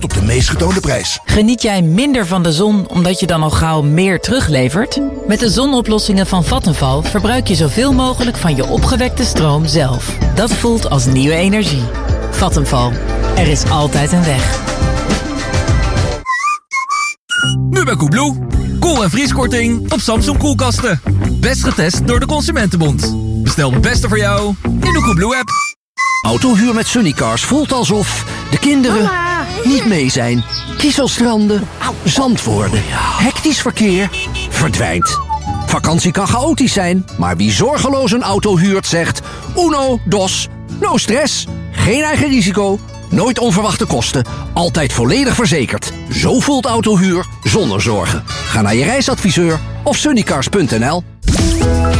op de meest getoonde prijs. Geniet jij minder van de zon omdat je dan al gauw meer teruglevert? Met de zonoplossingen van Vattenfall verbruik je zoveel mogelijk van je opgewekte stroom zelf. Dat voelt als nieuwe energie. Vattenfall. Er is altijd een weg. Nu bij Koebloe. Koel- en vrieskorting op Samsung koelkasten. Best getest door de Consumentenbond. Bestel de beste voor jou in de Koebloe-app. Autohuur met Sunnycars voelt alsof de kinderen niet mee zijn. Kieselstranden, zand worden, hectisch verkeer, verdwijnt. Vakantie kan chaotisch zijn, maar wie zorgeloos een auto huurt zegt... Uno, dos, no stress, geen eigen risico, nooit onverwachte kosten, altijd volledig verzekerd. Zo voelt autohuur zonder zorgen. Ga naar je reisadviseur of sunnycars.nl.